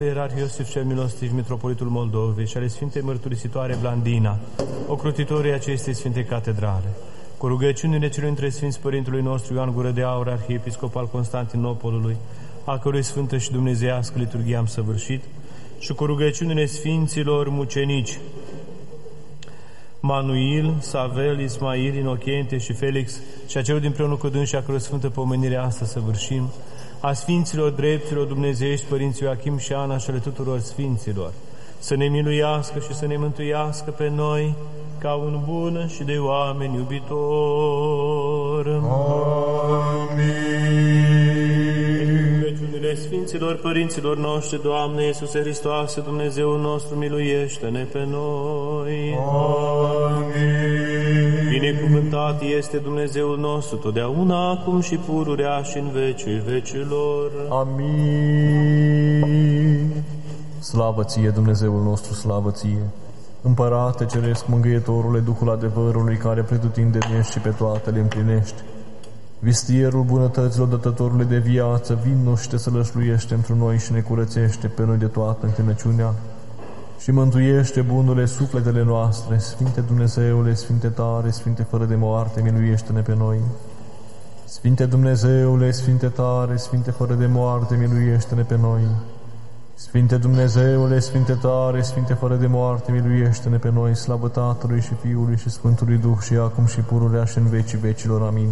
Ierarh Iosif cel Milostiv, Mitropolitul Moldovei și ale Sfintei Mărturisitoare Blandina, ocrotitorii acestei Sfinte Catedrale, cu rugăciunile celui între Sfinți Părintului nostru Ioan Gură de Aur, Arhiepiscop al Constantinopolului, a cărui sfântă și dumnezeiască liturghie am săvârșit, și cu rugăciunile Sfinților mucenici Manuil, Savel, Ismail, Inochente și Felix, și a celor dinpreună cu dânsi, a cărui sfântă pomenire astăzi săvârșim, a Sfinților dreptilor dumnezeiești, Părinții Ioachim și Ana și ale tuturor Sfinților, să ne miluiască și să ne mântuiască pe noi ca un bun și de oameni iubitor. Amin. Rugăciunile Sfinților Părinților noștri, Doamne Iisuse Hristoase, Dumnezeul nostru, miluiește-ne pe noi. Amin. Binecuvântat este Dumnezeul nostru, totdeauna, acum și pururea și în vecii vecilor. Amin. Slavă ție, Dumnezeul nostru, slavă ție! Împărate Ceresc, Mângâietorule, Duhul adevărului, care pretutindeni ești și pe toate le împlinești. Vistierul bunătăților, dătătorule de viață, vino și te sălășluiește într noi și ne curățește pe noi de toată întinăciunea și mântuiește bunurile sufletele noastre. Sfinte Dumnezeule, Sfinte tare, Sfinte fără de moarte, miluiește-ne pe noi. Sfinte Dumnezeule, Sfinte tare, Sfinte fără de moarte, miluiește-ne pe noi. Sfinte Dumnezeule, Sfinte tare, Sfinte fără de moarte, miluiește-ne pe noi. Slavă Tatălui și Fiului și Sfântului Duh, și acum și pururea și în vecii vecilor. Amin.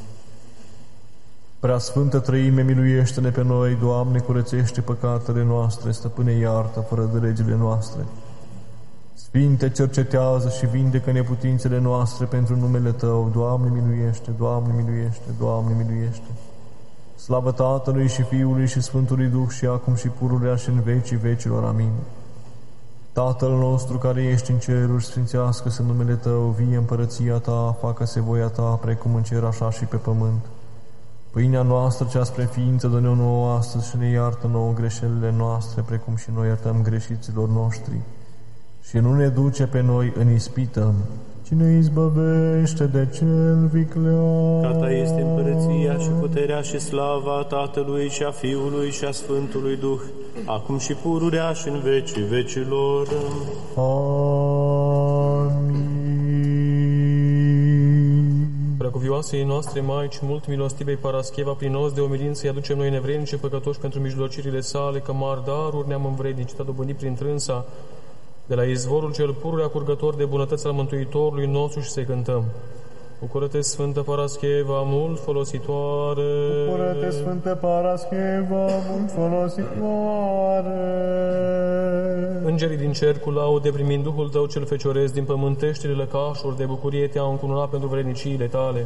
Preasfântă Trăime, miluiește-ne pe noi. Doamne, curățește păcatele noastre. Stăpâne, iartă fără de legile noastre. Sfinte, cercetează și vindecă neputințele noastre pentru numele Tău. Doamne, miluiește, Doamne, miluiește, Doamne, miluiește. Slavă Tatălui și Fiului și Sfântului Duh, și acum și pururea și în vecii vecilor. Amin. Tatăl nostru care ești în ceruri, sfințească-se numele Tău, vie împărăția Ta, facă-se voia Ta, precum în cer, așa și pe pământ. Pâinea noastră cea spre ființă dă-ne-o nouă astăzi și ne iartă nouă greșelile noastre, precum și noi iertăm greșiților noștri. Și nu ne duce pe noi în ispită, ci ne izbăvește de cel viclean. Că Ta este împărăția și puterea și slava Tatălui și a Fiului și a Sfântului Duh, acum și pururea și în vecii vecilor. Amin. Preacuvioasei noastre Maici, mult milostivei Parascheva, prin os de umilință îi aducem noi nevrednici păcătoși pentru mijlocirile sale, că mari daruri ne-am învrednicit a dobândit prin trânsa, de la izvorul cel pururea curgător de bunătăți al Mântuitorului nostru, și să cântăm. Bucură-te, Sfântă Parascheva, mult folositoare! Bucură-te, Sfântă Parascheva, mult folositoare! Îngerii din cer cu laude, primind Duhul Tău cel fecioresc, din pământeștile lăcașuri de bucurie te-au încununat pentru vredniciile Tale.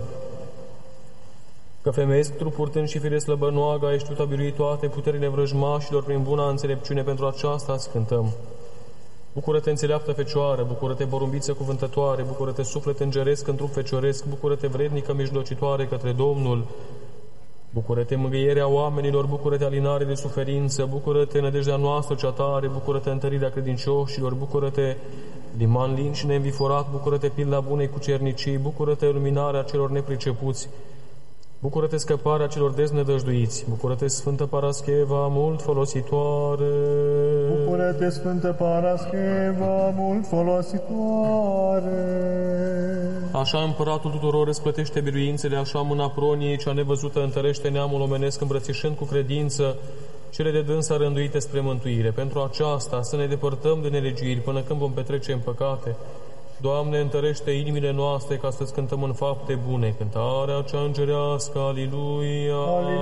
Că femeiesc trup purtând și fire slăbănoaga, ești Tu a birui toate puterile vrăjmașilor prin buna înțelepciune, pentru aceasta îți cântăm. Bucură-te, înțeleaptă Fecioară, bucură-te, borumbiță cuvântătoare, bucură-te, suflet îngeresc în trup fecioresc, bucură-te, vrednică mijlocitoare către Domnul, bucură-te, mângâierea oamenilor, bucură-te, alinare de suferință, bucură-te, nădejdea noastră cea tare, bucură-te, întărirea credincioșilor, bucură-te, liman lin și neînviforat, bucură-te, pilda bunei cucernicii, bucură-te, luminarea celor nepricepuți, bucură-te, scăparea celor deznădăjduiți, bucură-te, Sfântă Parascheva, mult folositoare. Bucură-te, Sfântă Parascheva, mult folositoare. Așa Împăratul tuturor răsplătește biruințele, așa mâna proniei cea nevăzută întărește neamul omenesc, îmbrățișând cu credință cele de dânsa rânduite spre mântuire. Pentru aceasta să ne depărtăm de nelegiuiri până când vom petrece în păcate. Doamne, întărește inimile noastre ca să-ți cântăm în fapte bune cântarea cea îngerească, Aliluia!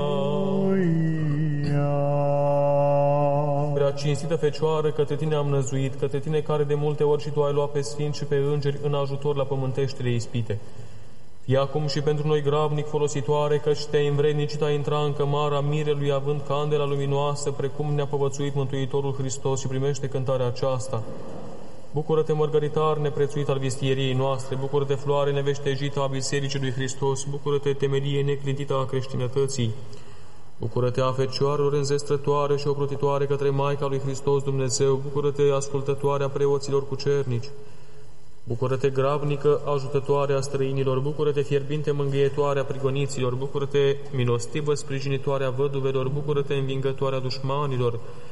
Aliluia! Prea cinstită Fecioară, către Tine am năzuit, către Tine care de multe ori și Tu ai luat pe sfinți și pe îngeri în ajutor la pământeștile ispite. Fie acum și pentru noi grabnic folositoare, căci Te-ai învrednicit a intra în cămara mirelui, având candela luminoasă, precum ne-a povățuit Mântuitorul Hristos, și primește cântarea aceasta. Bucură-te, mărgăritar neprețuit al vistieriei noastre, bucură-te, floare neveștejită a Bisericii lui Hristos, bucură-te, temelie neclintită a creștinătății, bucură-te, a Fecioarelor înzestrătoare și ocrotitoare către Maica lui Hristos Dumnezeu, bucură-te, ascultătoare a preoților cucernici, bucură-te, grabnică ajutătoare a străinilor, bucură-te, fierbinte mângâietoare a prigoniților, bucură-te, milostivă sprijinitoare a văduvelor, bucură-te, învingătoare a dușmanilor,